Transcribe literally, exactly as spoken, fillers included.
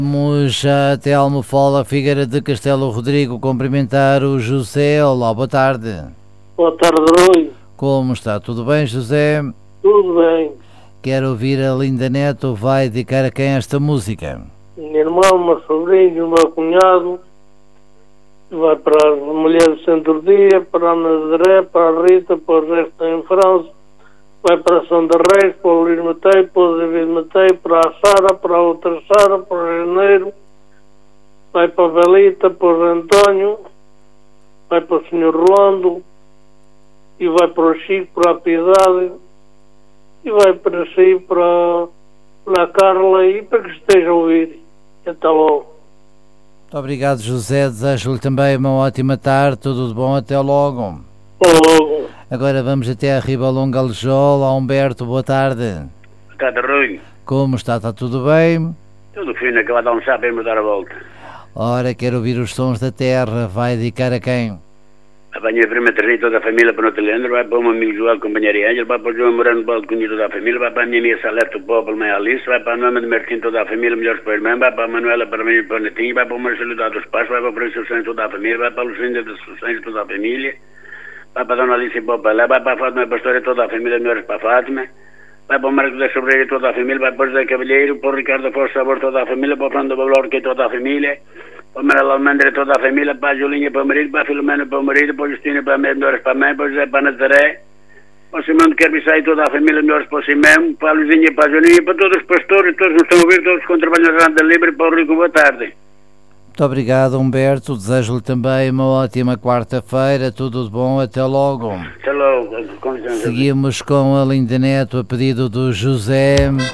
Vamos já até Almofola, Figueira de Castelo Rodrigo, cumprimentar o José. Olá, boa tarde. Boa tarde, Rui. Como está? Tudo bem, José? Tudo bem. Quero ouvir a Linda Neto. Vai dedicar a quem esta música? Minha irmã, o meu sobrinho, o meu cunhado. Vai para as mulheres do centro-dia, para a Nazaré, para a Rita, para o resto em França. Vai para a São de Reis, para o Luís Matei, para o David Matei, para a Sara, para a outra Sara, para o Janeiro. Vai para a Belita, para o António. Vai para o senhor Rolando. E vai para o Chico, para a Piedade. E vai para si, para, para a Carla e para que esteja a ouvir. Até logo. Muito obrigado, José. Desejo-lhe também uma ótima tarde. Tudo de bom. Até logo. Até logo. Agora vamos até a Ribalonga Aljol. A Humberto, boa tarde. Boa tarde, Rui. Como está? Está tudo bem? Tudo fino, acabado de almoçar para irmos dar a volta. Ora, quero ouvir os sons da terra. Vai dedicar a quem? A minha prima Teresa e toda a família para o Telendro, vai para o meu amigo Joel, companheiro Ângelo, vai para o João Morano Baldo, com toda a família, vai para a minha amiga Salete, o Pobre, mãe Alice, vai para a Norma de Martim, toda a família, melhores para a irmã, vai para a Manuela, para mim e para o Netinho, vai para o Marcelo da dos Passos, vai para o Francisco Santos, toda a família, vai para a Lucinda dos Santos, toda a família, vai para a Dona Alice e para o Pelé, vai para a Fátima Pastora e toda a família, melhores para a Fátima, vai para o Marcos da Sobreira e toda a família, vai para o José Cavalheiro, para o Ricardo Afonso Sabor, toda a família, para o Fernando Bablorca e toda a família, para a Manuela Almandra e toda a família, para a Julinha, para o marido, para a Filomena, para o marido, para a Justina, para a mãe, melhores para a mãe, para o José, para a Nazaré, para o Simão de Carbiçai e toda a família, melhores para o Simão, para a Luzinha, para a Julinha, para todos os pastores, todos que estão a ouvir, todos que trabalham na Randa Livre, para o Rico, boa tarde. Muito obrigado, Humberto. Desejo-lhe também uma ótima quarta-feira. Tudo de bom. Até logo. Até logo. Com licença. Seguimos com a Linda Neto a pedido do José.